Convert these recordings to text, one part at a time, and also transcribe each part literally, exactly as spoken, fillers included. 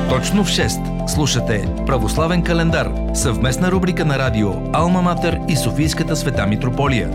Точно в шест слушате Православен календар, съвместна рубрика на радио Алма Матер и Софийската Света Митрополия.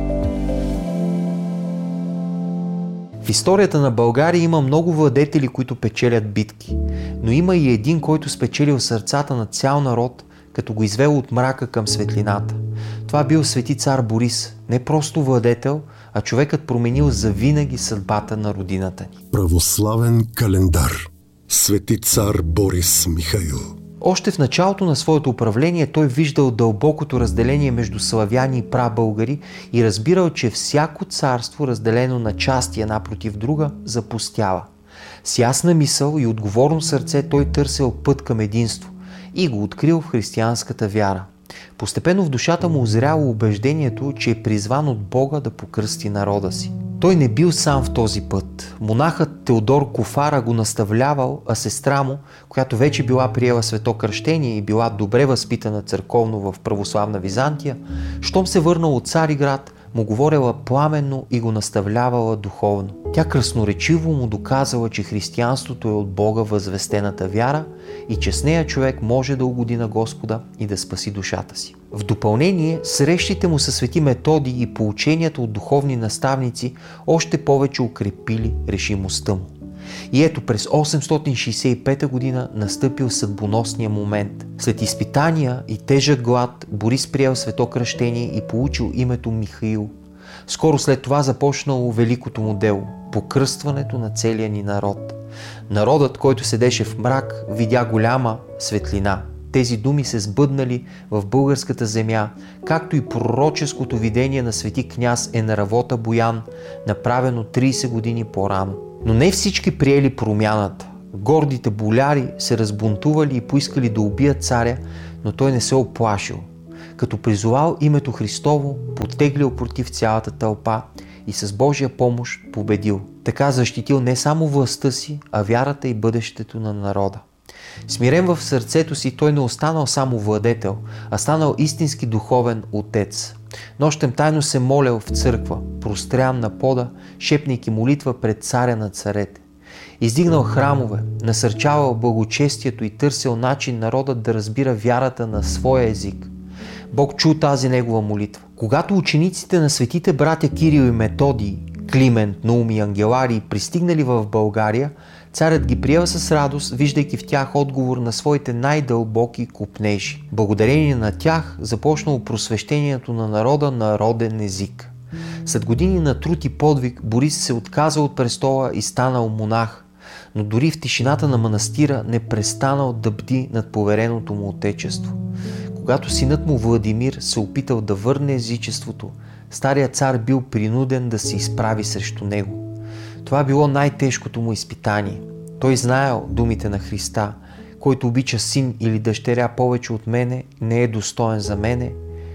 В историята на България има много владетели, които печелят битки, но има и един, който спечелил сърцата на цял народ, като го извел от мрака към светлината. Това бил свети цар Борис, не просто владетел, а човекът променил завинаги съдбата на родината ни. Православен календар. Свети цар Борис Михаил. Още в началото на своето управление той виждал дълбокото разделение между славяни и прабългари и разбирал, че всяко царство, разделено на части една против друга, запустява. С ясна мисъл и отговорно сърце той търсил път към единство и го открил в християнската вяра. Постепенно в душата му озряло убеждението, че е призван от Бога да покръсти народа си. Той не бил сам в този път. Монахът Теодор Кофара го наставлявал, а сестра му, която вече била приела свето кръщение и била добре възпитана църковно в православна Византия, щом се върнал от Цариград, му говорила пламенно и го наставлявала духовно. Тя красноречиво му доказала, че християнството е от Бога възвестената вяра и че с нея човек може да угоди на Господа и да спаси душата си. В допълнение, срещите му със свети Методий и поученията от духовни наставници още повече укрепили решимостта му. И ето през осемстотин шейсет и пета година настъпил съдбоносния момент. След изпитания и тежък глад Борис приел свето кръщение и получил името Михаил. Скоро след това започнало великото му дело – покръстването на целия ни народ. Народът, който седеше в мрак, видя голяма светлина. Тези думи се сбъднали в българската земя, както и пророческото видение на свети княз Енеравота Боян, направено трийсет години по-рано. Но не всички приели промяната. Гордите боляри се разбунтували и поискали да убият царя, но той не се оплашил. Като призовал името Христово, потеглил против цялата тълпа и с Божия помощ победил. Така защитил не само властта си, а вярата и бъдещето на народа. Смирен в сърцето си, той не останал само владетел, а станал истински духовен отец. Нощем тайно се молял в църква, прострян на пода, шепнейки молитва пред царя на царете. Издигнал храмове, насърчавал благочестието и търсил начин народът да разбира вярата на своя език. Бог чу тази негова молитва. Когато учениците на светите братя Кирил и Методий, Климент, Наум и Ангеларий пристигнали в България, царят ги приел с радост, виждайки в тях отговор на своите най-дълбоки копнежи. Благодарение на тях започнало просвещението на народа на роден език. След години на труд и подвиг Борис се отказа от престола и станал монах, но дори в тишината на манастира не престанал да бди над повереното му отечество. Когато синът му Владимир се опитал да върне езичеството, старият цар бил принуден да се изправи срещу него. Това било най-тежкото му изпитание. Той знаел думите на Христа: който обича син или дъщеря повече от мене, не е достоен за мене,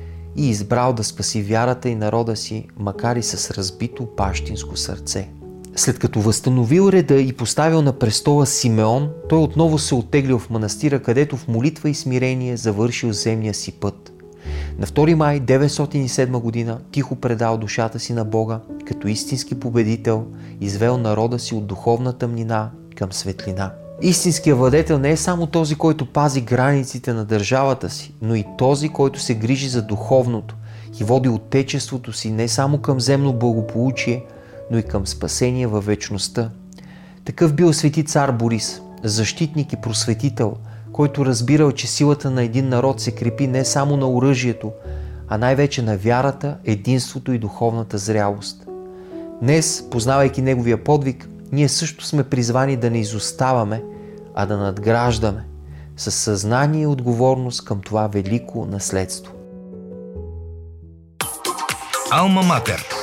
и избрал да спаси вярата и народа си, макар и с разбито бащинско сърце. След като възстановил реда и поставил на престола Симеон, той отново се оттеглил в манастира, където в молитва и смирение завършил земния си път. На втори май деветстотин и седма година тихо предал душата си на Бога, като истински победител извел народа си от духовна тъмнина към светлина. Истинският владетел не е само този, който пази границите на държавата си, но и този, който се грижи за духовното и води отечеството си не само към земно благополучие, но и към спасение във вечността. Такъв бил свети цар Борис, защитник и просветител, който разбирал, че силата на един народ се крепи не само на оръжието, а най-вече на вярата, единството и духовната зрялост. Днес, познавайки неговия подвиг, ние също сме призвани да не изоставаме, а да надграждаме със съзнание и отговорност към това велико наследство. Алма Матер.